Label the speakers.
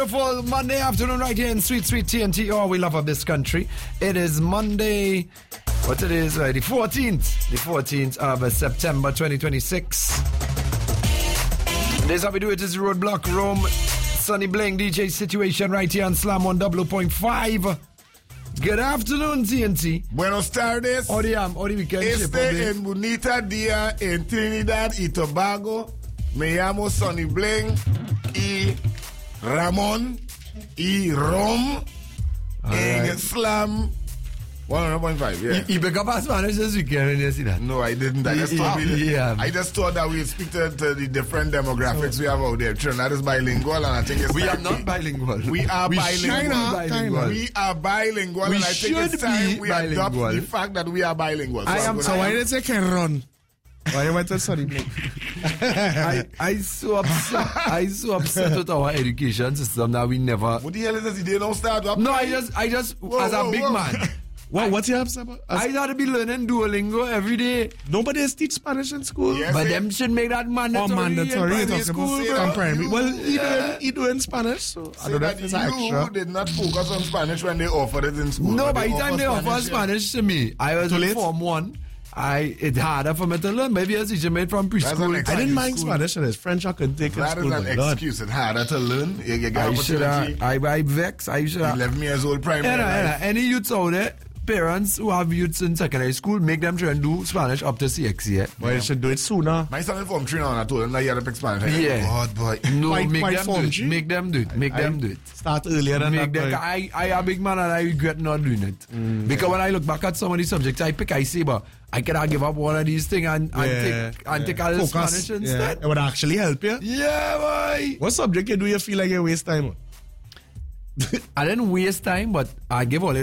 Speaker 1: Beautiful Monday afternoon right here in sweet TNT. Oh, we love this country. It is Monday, what it is, the 14th of September 2026. This is how we do it. Is Roadblock Rome, Sonny Bling, DJ Situation right here on Slam 100.5. Good afternoon, TNT.
Speaker 2: Buenos tardes.
Speaker 1: Odi weekend.
Speaker 2: En Bonita Dia, en Trinidad y Tobago. Me llamo Sonny Bling y Ramon y Rom en Slam 100.5. Yeah.
Speaker 1: You pick up a Spanish this weekend and you see that?
Speaker 2: No, I didn't. I just thought that we speak to the different demographics we have out there. Trinidad is bilingual, and I think it's
Speaker 1: we are not bilingual.
Speaker 2: We are bilingual. We are bilingual, and I think it's time we adopt the fact that we are bilingual.
Speaker 3: So why did they can run? Why you went to Sonny Bling?
Speaker 1: I so upset with our education system that we never.
Speaker 2: What the hell is this? They don't start up.
Speaker 1: No, I just as a big man.
Speaker 3: What's your upset about?
Speaker 1: I gotta be learning Duolingo every day.
Speaker 3: Nobody teach Spanish in school.
Speaker 2: Yes,
Speaker 1: but them should make that mandatory.
Speaker 3: Mandatory
Speaker 1: in school,
Speaker 3: primary. Well, he doing Spanish, so I don't know if it's extra.
Speaker 2: You did not focus on Spanish when they offered it in school.
Speaker 1: No, by the time they offered Spanish to me, I was in Form 1. It's harder for me to learn. Maybe as teacher made from preschool.
Speaker 3: I didn't mind Spanish. It is French I could take in school.
Speaker 2: That is an excuse. It's harder to learn. You got opportunity.
Speaker 1: I vex. I should
Speaker 2: 11 years old primary.
Speaker 1: Any youths out there, parents who have youths in secondary school, make them try and do Spanish up to CX. Yeah.
Speaker 3: Well, you should do it sooner.
Speaker 2: My son in Form 3 now, and I told him that he had to pick Spanish.
Speaker 1: Yeah.
Speaker 2: God, boy.
Speaker 1: No, make them do it.
Speaker 3: Start earlier than that.
Speaker 1: I am a big man and I regret not doing it. Because when I look back at some of these subjects I pick, I say, but I could give up one of these things and take a little Spanish instead.
Speaker 3: It would actually help you.
Speaker 1: Yeah, boy.
Speaker 3: What subject do you feel like you waste time on?
Speaker 1: I didn't waste time, but I give all